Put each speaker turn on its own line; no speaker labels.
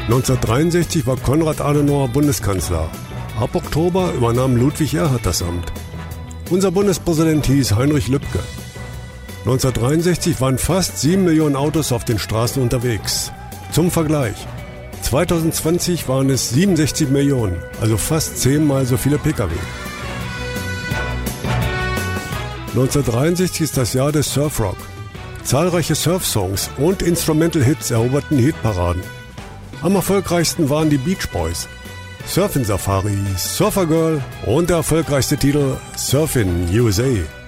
1963 war Konrad Adenauer Bundeskanzler. Ab Oktober übernahm Ludwig Erhard das Amt. Unser Bundespräsident hieß Heinrich Lübke. 1963 waren fast 7 Millionen Autos auf den Straßen unterwegs. Zum Vergleich: 2020 waren es 67 Millionen, also fast 10-mal so viele Pkw. 1963 ist das Jahr des Surfrock. Zahlreiche Surf-Songs und Instrumental-Hits eroberten Hitparaden. Am erfolgreichsten waren die Beach Boys, Surfin' Safari, Surfer Girl und der erfolgreichste Titel Surfin' USA.